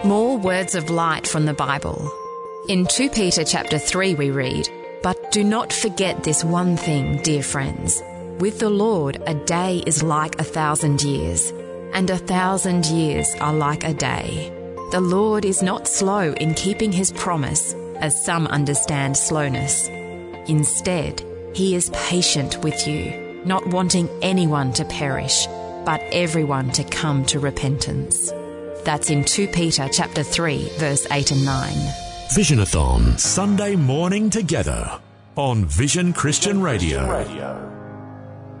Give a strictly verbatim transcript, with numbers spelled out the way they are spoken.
More words of light from the Bible. In Second Peter chapter three we read, "But do not forget this one thing, dear friends. With the Lord a day is like a thousand years, and a thousand years are like a day. The Lord is not slow in keeping his promise, as some understand slowness. Instead, he is patient with you, not wanting anyone to perish, but everyone to come to repentance." That's in Second Peter chapter three, verse eight and nine. Visionathon, Sunday morning together on Vision Christian Radio.